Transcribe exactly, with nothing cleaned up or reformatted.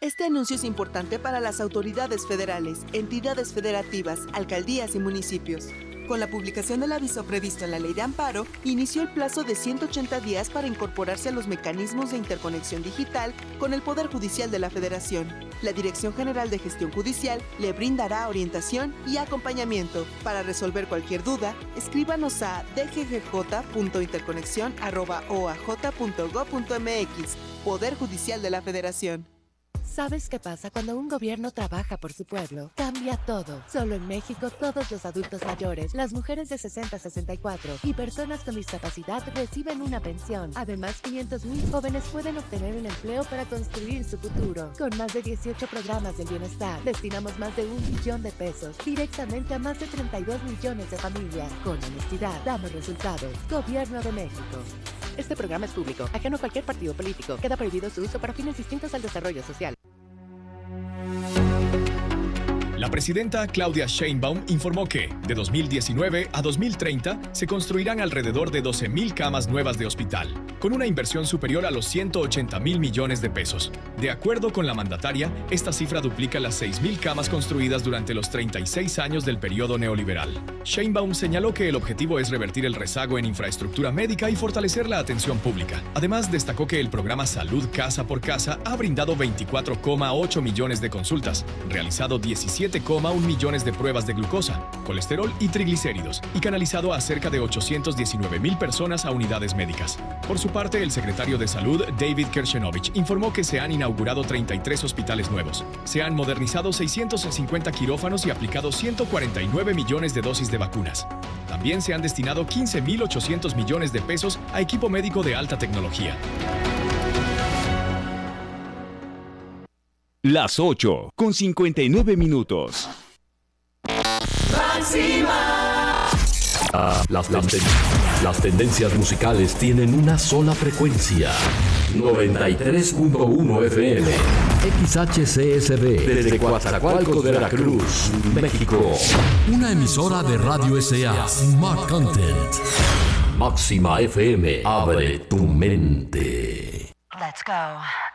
Este anuncio es importante para las autoridades federales, entidades federativas, alcaldías y municipios. Con la publicación del aviso previsto en la Ley de Amparo, inició el plazo de ciento ochenta días para incorporarse a los mecanismos de interconexión digital con el Poder Judicial de la Federación. La Dirección General de Gestión Judicial le brindará orientación y acompañamiento. Para resolver cualquier duda, escríbanos a d g g j punto interconexión arroba o a j punto gob punto m x. Poder Judicial de la Federación. ¿Sabes qué pasa cuando un gobierno trabaja por su pueblo? Cambia todo. Solo en México, todos los adultos mayores, las mujeres de sesenta a sesenta y cuatro y personas con discapacidad reciben una pensión. Además, quinientos mil jóvenes pueden obtener un empleo para construir su futuro. Con más de dieciocho programas de bienestar, destinamos más de un billón de pesos directamente a más de treinta y dos millones de familias. Con honestidad, damos resultados. Gobierno de México. Este programa es público, ajeno a cualquier partido político. Queda prohibido su uso para fines distintos al desarrollo social. La presidenta Claudia Sheinbaum informó que, de dos mil diecinueve a dos mil treinta, se construirán alrededor de doce mil camas nuevas de hospital, con una inversión superior a los ciento ochenta mil millones de pesos. De acuerdo con la mandataria, esta cifra duplica las seis mil camas construidas durante los treinta y seis años del periodo neoliberal. Sheinbaum señaló que el objetivo es revertir el rezago en infraestructura médica y fortalecer la atención pública. Además, destacó que el programa Salud Casa por Casa ha brindado veinticuatro coma ocho millones de consultas, realizado diecisiete coma uno millones de pruebas de glucosa, colesterol y triglicéridos, y canalizado a cerca de ochocientos diecinueve mil personas a unidades médicas. Por su parte, el secretario de Salud, David Kershenovich, informó que se han inaugurado treinta y tres hospitales nuevos. Se han modernizado seiscientos cincuenta quirófanos y aplicado ciento cuarenta y nueve millones de dosis de vacunas. También se han destinado quince mil ochocientos millones de pesos a equipo médico de alta tecnología. Las ocho con cincuenta y nueve minutos. Máxima. Ah, las, las, ten las tendencias musicales tienen una sola frecuencia. noventa y tres punto uno F M. X H C S D. Desde Coatzacoalcos, Veracruz, México. Una emisora de Radio S A. Smart Content. Máxima F M. Abre tu mente. Let's go.